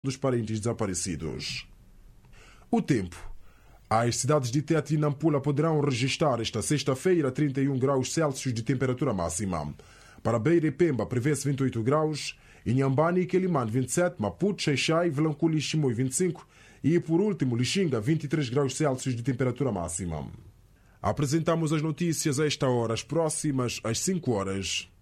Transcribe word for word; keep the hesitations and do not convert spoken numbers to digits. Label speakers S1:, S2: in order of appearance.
S1: dos parentes desaparecidos. O tempo. As cidades de Tete e Nampula poderão registrar esta sexta-feira trinta e um graus Celsius de temperatura máxima. Para Beira e Pemba prevê-se vinte e oito graus, Inhambane e Quelimane vinte e sete, Maputo, Xai-Xai, Vilanculo e Chimoio vinte e cinco e, por último, Lixinga vinte e três graus Celsius de temperatura máxima. Apresentamos as notícias a esta hora, as próximas às cinco horas.